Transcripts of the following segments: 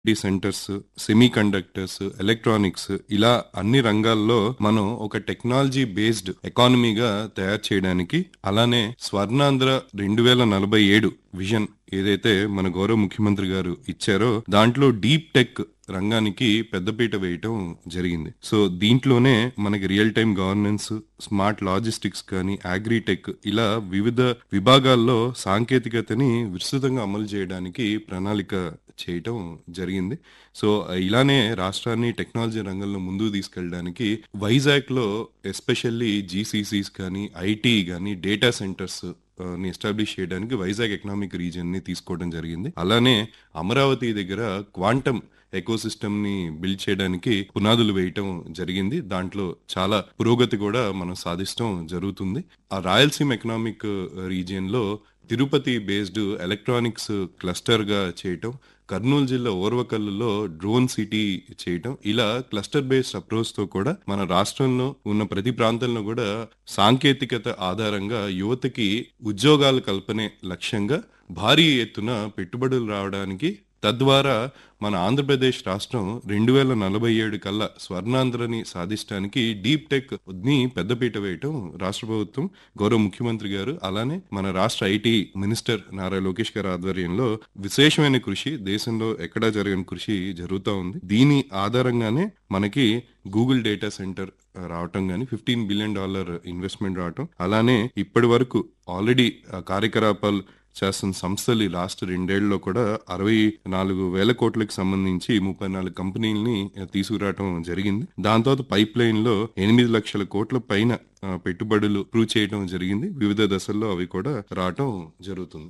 Centres, semi conductors, electronics ఇలా అన్ని రంగాల్లో మనం ఒక టెక్నాలజీ బేస్డ్ ఎకానమీగా తయారు చేయడానికి, అలానే స్వర్ణాంధ్ర 2047 విజన్ ఏదైతే మన గౌరవ ముఖ్యమంత్రి గారు ఇచ్చారో దాంట్లో డీప్ టెక్ రంగానికి పెద్దపీట వేయటం జరిగింది. సో దీంట్లోనే మనకి real time governance, smart logistics కానీ, అగ్రిటెక్ ఇలా వివిధ విభాగాల్లో సాంకేతికతని విస్తృతంగా అమలు చేయడానికి ప్రణాళిక చేయటం జరిగింది. సో ఇలానే రాష్ట్రాన్ని టెక్నాలజీ రంగంలో ముందుకు తీసుకెళ్ళడానికి వైజాగ్ లో ఎస్పెషల్లీ జీసీసీస్ కానీ, ఐటీ కానీ, డేటా సెంటర్స్ ని ఎస్టాబ్లిష్ చేయడానికి వైజాగ్ ఎకనామిక్ రీజియన్ ని తీసుకోవడం జరిగింది. అలానే అమరావతి దగ్గర క్వాంటమ్ ఎకోసిస్టమ్ ని బిల్డ్ చేయడానికి పునాదులు వేయటం జరిగింది. దాంట్లో చాలా పురోగతి కూడా మనం సాధించడం జరుగుతుంది. ఆ రాయలసీమ ఎకనామిక్ రీజియన్ లో తిరుపతి బేస్డ్ ఎలక్ట్రానిక్స్ క్లస్టర్ గా చేయటం, కర్నూలు జిల్లా ఓర్వకల్లులో డ్రోన్ సిటీ చేయటం, ఇలా క్లస్టర్ బేస్డ్ అప్రోచ్ తో కూడా మన రాష్ట్రంలో ఉన్న ప్రతి ప్రాంతంలో కూడా సాంకేతికత ఆధారంగా యువతకి ఉద్యోగాల కల్పనే లక్ష్యంగా భారీ ఎత్తున పెట్టుబడులు రావడానికి, తద్వారా మన ఆంధ్రప్రదేశ్ రాష్ట్రం 2047 కల్లా స్వర్ణాంధ్రని సాధించడానికి డీప్ టెక్ ని పెద్దపీట వేయటం రాష్ట్ర ప్రభుత్వం, గౌరవ ముఖ్యమంత్రి గారు, అలానే మన రాష్ట్ర ఐటీ మినిస్టర్ నారా లోకేష్ గారి ఆధ్వర్యంలో విశేషమైన కృషి, దేశంలో ఎక్కడా జరగని కృషి జరుగుతూ ఉంది. దీని ఆధారంగానే మనకి గూగుల్ డేటా సెంటర్ రావటం గానీ, $15 బిలియన్ ఇన్వెస్ట్మెంట్ రావటం, అలానే ఇప్పటి వరకు ఆల్రెడీ కార్యకలాపాలు చేస్తున్న సంస్థలు లాస్ట్ 2 ఏళ్లలో కూడా 64,000 కోట్లకు సంబంధించి 34 కంపెనీలని తీసుకురావటం జరిగింది. దాని తర్వాత పైప్ లైన్ లో 8 లక్షల కోట్ల పైన పెట్టుబడులు ప్రూవ్ చేయడం జరిగింది. వివిధ దశల్లో అవి కూడా రావటం జరుగుతుంది.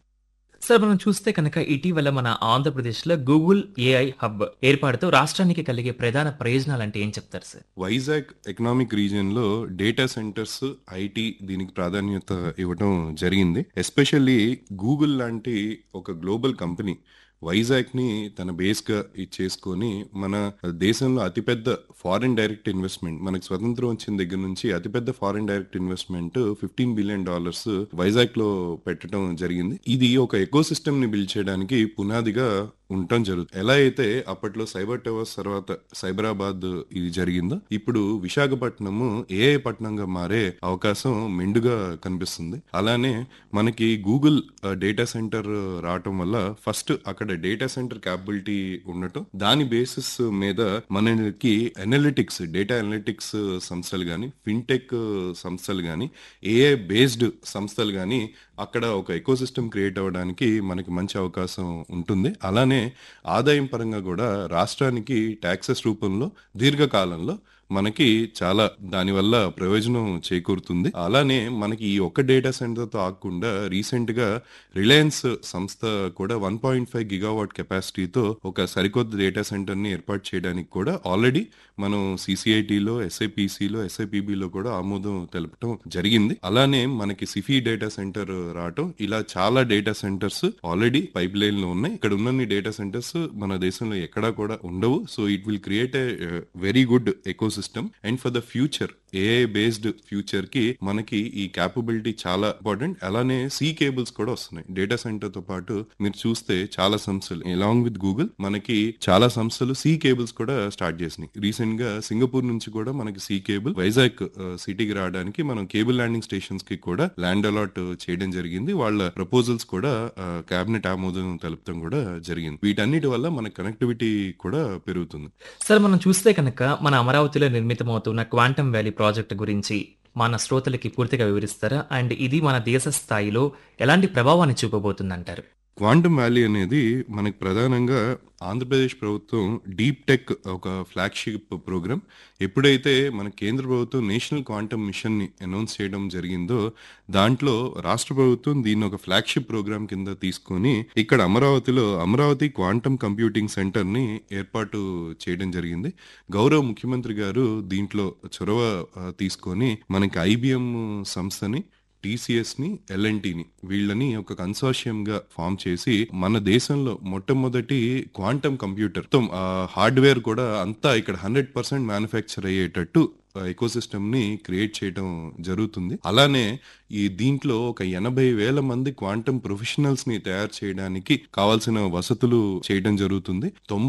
సార్, మనం చూస్తే కనుక ఇటీవల మన ఆంధ్రప్రదేశ్లో గూగుల్ ఏఐ హబ్ ఏర్పాటుతో రాష్ట్రానికి కలిగే ప్రధాన ప్రయోజనాలు అంటే ఏం చెప్తారు సార్? వైజాగ్ ఎకనామిక్ రీజియన్ లో డేటా సెంటర్స్, ఐటీ దీనికి ప్రాధాన్యత ఇవ్వడం జరిగింది. ఎస్పెషల్లీ గూగుల్ లాంటి ఒక గ్లోబల్ కంపెనీ వైజాగ్ ని తన బేస్ గా చేసుకొని మన దేశంలో అతిపెద్ద ఫారిన్ డైరెక్ట్ ఇన్వెస్ట్మెంట్, మనకు స్వతంత్రం వచ్చిన దగ్గర నుంచి అతిపెద్ద foreign direct investment $15 billion Vizag లో పెట్టడం జరిగింది. ఇది ఒక ఎకో సిస్టమ్ ని బిల్డ్ చేయడానికి పునాదిగా ఉండటం జరుగుతుంది. ఎలా అయితే అప్పట్లో సైబర్ టవర్స్ తర్వాత సైబరాబాద్ ఇది జరిగిందో, ఇప్పుడు విశాఖపట్నము ఏఐ పట్టణంగా మారే అవకాశం మెండుగా కనిపిస్తుంది. అలానే మనకి గూగుల్ డేటా సెంటర్ రావటం వల్ల ఫస్ట్ అక్కడ డేటా సెంటర్ క్యాపబిలిటీ ఉండటం, దాని బేసిస్ మీద మనకి అనలిటిక్స్, డేటా అనలిటిక్స్ సంస్థలు గాని, ఫిన్టెక్ సంస్థలు గాని, ఏఐ బేస్డ్ సంస్థలు గాని అక్కడ ఒక ఎకో సిస్టమ్ క్రియేట్ అవ్వడానికి మనకి మంచి అవకాశం ఉంటుంది. అలానే ఆదాయం పరంగా కూడా రాష్ట్రానికి ట్యాక్సెస్ రూపంలో దీర్ఘకాలంలో మనకి చాలా దానివల్ల ప్రయోజనం చేకూరుతుంది. అలానే మనకి ఈ ఒక్క డేటా సెంటర్ తో ఆగకుండా రీసెంట్ గా రిలయన్స్ సంస్థ కూడా 1.5 గిగావాట్ కెపాసిటీతో ఒక సరికొత్త డేటా సెంటర్ ని ఏర్పాటు చేయడానికి కూడా ఆల్రెడీ మనం సిసిఐటిలో, ఎస్ఐపిసిలో, ఎస్ఐపిబిలో కూడా ఆమోదం తెలపడం జరిగింది. అలానే మనకి సిఫీ డేటా సెంటర్ రావటం, ఇలా చాలా data centres already pipe line లో ఉన్నాయి. ఇక్కడ ఉన్న డేటా సెంటర్స్ మన దేశంలో ఎక్కడా కూడా ఉండవు. So it will create a very good eco system. And for the future, AI based future కి మనకి ఈ క్యాపబిలిటీ చాలా ఇంపార్టెంట్. అలానే సీ కేబుల్స్ కూడా వస్తున్నాయి డేటా సెంటర్ తో పాటు. మీరు చూస్తే చాలా సంస్థలు అలాంగ్ విత్ గూగుల్ మనకి చాలా సంస్థలు సీ కేబుల్స్ కూడా స్టార్ట్ చేసినాయి. రీసెంట్ గా సింగపూర్ నుంచి కూడా మనకి సీ కేబుల్ వైజాగ్ సిటీకి రావడానికి మనం కేబుల్ ల్యాండింగ్ స్టేషన్స్ కి కూడా ల్యాండ్ అలాట్ చేయడం జరిగింది. వాళ్ళ ప్రపోజల్స్ కూడా కేబినెట్ ఆమోదం తెలపడం కూడా జరిగింది. వీటన్నిటి వల్ల మన కనెక్టివిటీ కూడా పెరుగుతుంది. సార్, మనం చూస్తే కనుక మన అమరావతిలో నిర్మితమవుతున్న క్వాంటమ్ వ్యాలీ ప్రాజెక్ట్ గురించి మన శ్రోతలకి పూర్తిగా వివరిస్తారా? అండ్ ఇది మన దేశ స్థాయిలో ఎలాంటి ప్రభావాన్ని చూపబోతుందంటారు? క్వాంటమ్ వ్యాలీ అనేది మనకి ప్రధానంగా ఆంధ్రప్రదేశ్ ప్రభుత్వం డీప్ టెక్ ఒక ఫ్లాగ్షిప్ ప్రోగ్రామ్. ఎప్పుడైతే మన కేంద్ర ప్రభుత్వం నేషనల్ క్వాంటమ్ మిషన్ ని అనౌన్స్ చేయడం జరిగిందో, దాంట్లో రాష్ట్ర ప్రభుత్వం దీన్ని ఒక ఫ్లాగ్షిప్ ప్రోగ్రామ్ కింద తీసుకొని ఇక్కడ అమరావతిలో అమరావతి క్వాంటమ్ కంప్యూటింగ్ సెంటర్ ని ఏర్పాటు చేయడం జరిగింది. గౌరవ ముఖ్యమంత్రి గారు దీంట్లో చొరవ తీసుకొని మనకి ఐబిఎం సంస్థని, టీసీఎస్ ని, ఎల్ఎన్టీని వీళ్ళని ఒక కన్సార్షియం గా ఫామ్ చేసి మన దేశంలో మొట్టమొదటి క్వాంటమ్ కంప్యూటర్ హార్డ్వేర్ కూడా అంతా ఇక్కడ 100% మ్యానుఫ్యాక్చర్ అయ్యేటట్టు ఎకోసిస్టమ్ ని క్రియేట్ చేయడం జరుగుతుంది. అలానే ఈ దీంట్లో ఒక 80,000 మంది క్వాంటమ్ ప్రొఫెషనల్స్ ని తయారు చేయడానికి కావాల్సిన వసతులు చేయడం జరుగుతుంది.